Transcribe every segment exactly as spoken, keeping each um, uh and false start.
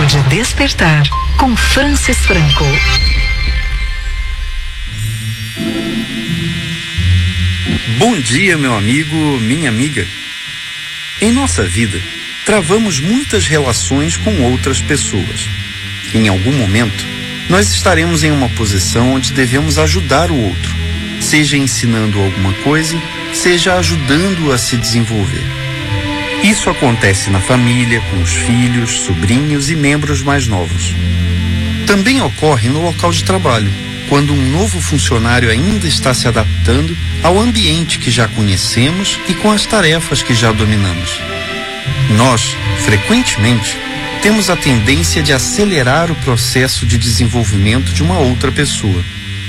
de despertar com Francis Franco. Bom dia, meu amigo, minha amiga. Em nossa vida, travamos muitas relações com outras pessoas. Em algum momento, nós estaremos em uma posição onde devemos ajudar o outro, seja ensinando alguma coisa, seja ajudando-o a se desenvolver. Isso acontece na família, com os filhos, sobrinhos e membros mais novos. Também ocorre no local de trabalho, quando um novo funcionário ainda está se adaptando ao ambiente que já conhecemos e com as tarefas que já dominamos. Nós, frequentemente, temos a tendência de acelerar o processo de desenvolvimento de uma outra pessoa.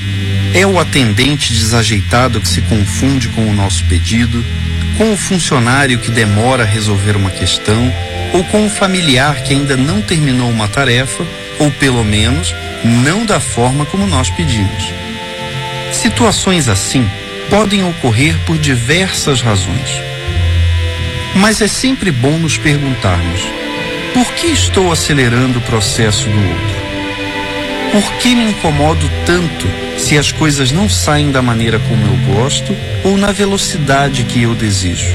É o atendente desajeitado que se confunde com o nosso pedido, com o funcionário que demora a resolver uma questão, ou com o familiar que ainda não terminou uma tarefa, ou pelo menos não da forma como nós pedimos. Situações assim podem ocorrer por diversas razões. Mas é sempre bom nos perguntarmos: por que estou acelerando o processo do outro? Por que me incomodo tanto se as coisas não saem da maneira como eu gosto ou na velocidade que eu desejo?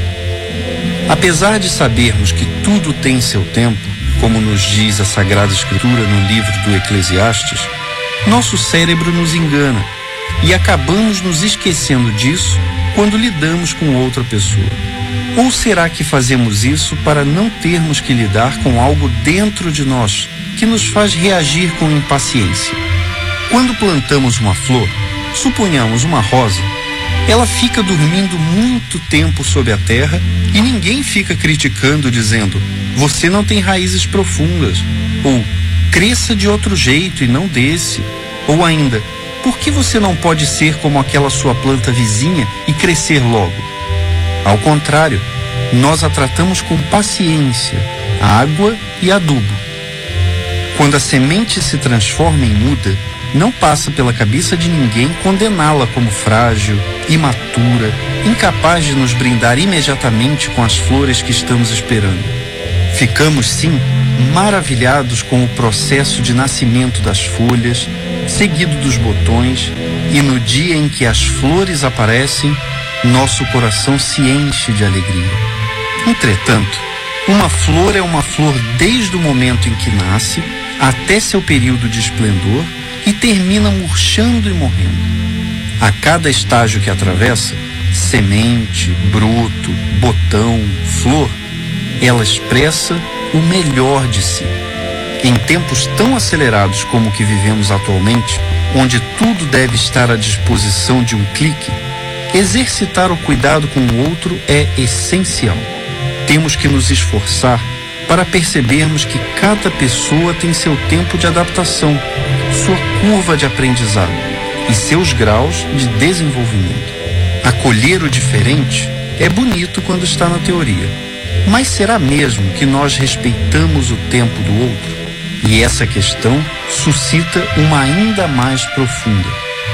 Apesar de sabermos que tudo tem seu tempo, como nos diz a Sagrada Escritura no livro do Eclesiastes, nosso cérebro nos engana e acabamos nos esquecendo disso quando lidamos com outra pessoa. Ou será que fazemos isso para não termos que lidar com algo dentro de nós que nos faz reagir com impaciência? Quando plantamos uma flor, suponhamos uma rosa, ela fica dormindo muito tempo sob a terra e ninguém fica criticando dizendo: você não tem raízes profundas, ou cresça de outro jeito e não desse, ou ainda, por que você não pode ser como aquela sua planta vizinha e crescer logo? Ao contrário, nós a tratamos com paciência, água e adubo. Quando a semente se transforma em muda, não passa pela cabeça de ninguém condená-la como frágil, imatura, incapaz de nos brindar imediatamente com as flores que estamos esperando. Ficamos, sim, maravilhados com o processo de nascimento das folhas, seguido dos botões, e no dia em que as flores aparecem, nosso coração se enche de alegria. Entretanto, uma flor é uma flor desde o momento em que nasce até seu período de esplendor e termina murchando e morrendo. A cada estágio que atravessa, semente, broto, botão, flor, ela expressa o melhor de si. Em tempos tão acelerados como o que vivemos atualmente, onde tudo deve estar à disposição de um clique, exercitar o cuidado com o outro é essencial. Temos que nos esforçar para percebermos que cada pessoa tem seu tempo de adaptação, sua curva de aprendizado e seus graus de desenvolvimento. Acolher o diferente é bonito quando está na teoria, mas será mesmo que nós respeitamos o tempo do outro? E essa questão suscita uma ainda mais profunda: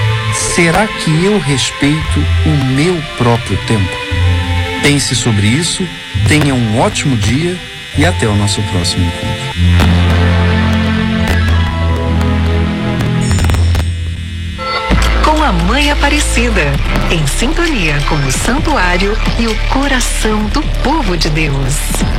será que eu respeito o meu próprio tempo? Pense sobre isso, tenha um ótimo dia e até o nosso próximo encontro. Com a Mãe Aparecida, em sintonia com o santuário e o coração do povo de Deus.